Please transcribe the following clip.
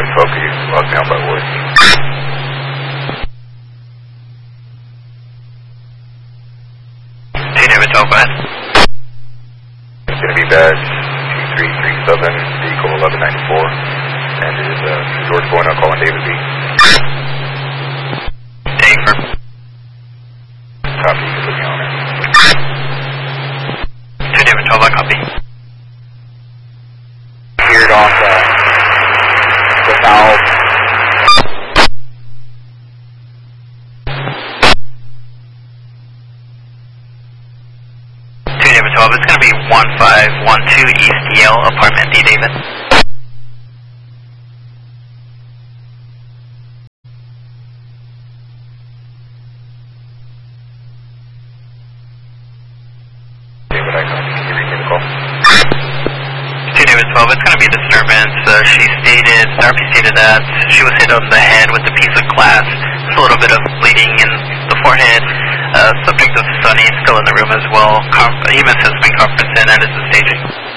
Focus, locked down by Wood. David, go ahead. It's going to be badge 2337, vehicle 1194, and it is George Bueno calling David B. David. Copy, you can put me on it. 2 David, 12, I copy. Cleared off the valve. David 12, it's going to be 1512 East Yale, apartment D, David. David, I copy. Can you read me the call? 2 David 12, it's going to be a disturbance. Therapy stated that she was hit on the head with a piece of glass. There's a little bit of bleeding in the forehead. Subject of Sunny is still in the room as well. EMS has been conferenced in and is staging.